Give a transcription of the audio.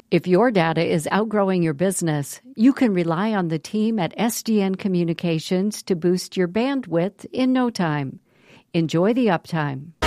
If your data is outgrowing your business, you can rely on the team at SDN Communications to boost your bandwidth in no time. Enjoy the uptime.